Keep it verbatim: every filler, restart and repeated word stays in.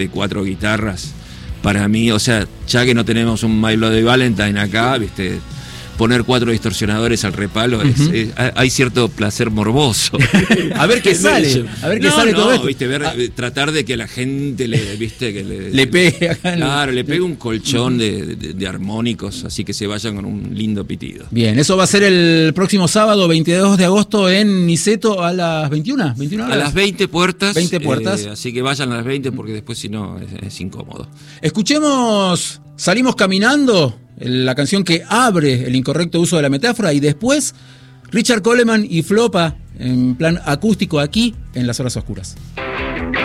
de cuatro guitarras, para mí, o sea, ya que no tenemos un My Bloody Valentine acá, viste, poner cuatro distorsionadores al repalo, uh-huh. es, es, hay cierto placer morboso. A ver qué sale, a ver qué no, sale no, todo esto. Viste, ver, ah. tratar de que la gente le, viste, que le, le pegue acá. Claro, le pegue un colchón uh-huh. de, de, de armónicos, así que se vayan con un lindo pitido. Bien, eso va a ser el próximo sábado, veintidós de agosto, en Niceto a las veintiuna, veintiuna horas. A las veinte puertas. veinte puertas. Eh, así que vayan a las veinte porque después si no es, es incómodo. Escuchemos Salimos Caminando, la canción que abre el incorrecto uso de la metáfora, y después Richard Coleman y Flopa en plan acústico aquí en Las Horas Oscuras.